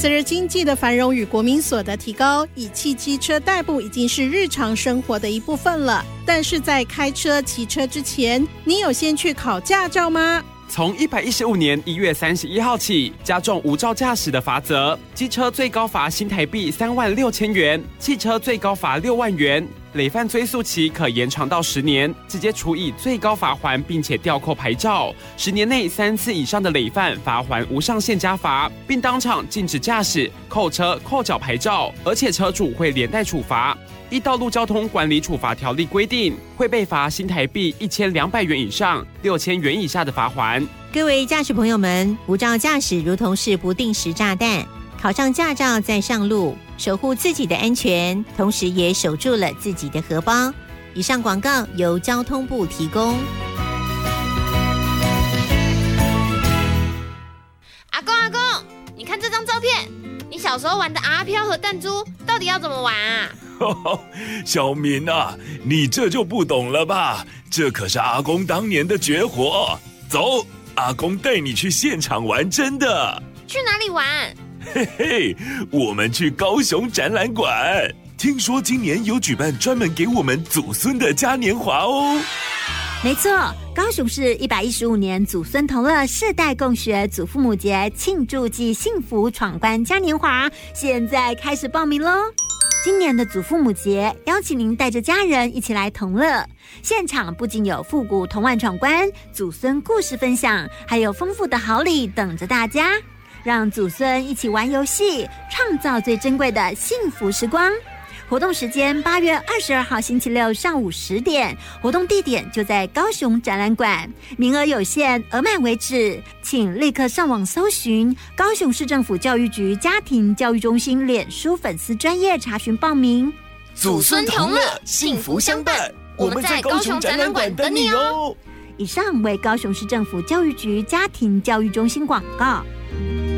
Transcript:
随着经济的繁荣与国民所得提高，以汽车代步已经是日常生活的一部分了。但是在开车、骑车之前，你有先去考驾照吗？ 从115年1月31号起，加重无照驾驶的罚则，机车最高罚新台币36000元，汽车最高罚6万元。累犯追诉期可延长到10年，直接处以最高罚锾，并且吊扣牌照。10年内3次以上的累犯，罚锾无上限加罚，并当场禁止驾驶、扣车、扣缴牌照，而且车主会连带处罚。依道路交通管理处罚条例规定，会被罚新台币1200元以上6000元以下的罚锾。 各位驾驶朋友们，无照驾驶如同是不定时炸弹，考上驾照再上路，守护自己的安全，同时也守住了自己的荷包。以上广告由交通部提供。 阿公，你看这张照片，你小时候玩的阿飘和弹珠到底要怎么玩啊？ 小民啊，你这就不懂了吧？这可是阿公当年的绝活。走，阿公带你去现场玩真的。 去哪里玩？ 嘿嘿，我们去高雄展览馆。听说今年有举办专门给我们祖孙的嘉年华哦。 没错，高雄市115年祖孙同乐世代共学祖父母节庆祝暨幸福闯关嘉年华，现在开始报名咯。今年的祖父母节，邀请您带着家人一起来同乐。现场不仅有复古童玩闯关、祖孙故事分享，还有丰富的好礼等着大家。让祖孙一起玩游戏，创造最珍贵的幸福时光。活动时间8月22号星期六上午10点，活动地点就在高雄展览馆，名额有限，额满为止，请立刻上网搜寻高雄市政府教育局家庭教育中心脸书粉丝专页查询报名。 祖孙同乐，幸福相伴，我们在高雄展览馆等你哦。 以上为高雄市政府教育局家庭教育中心广告。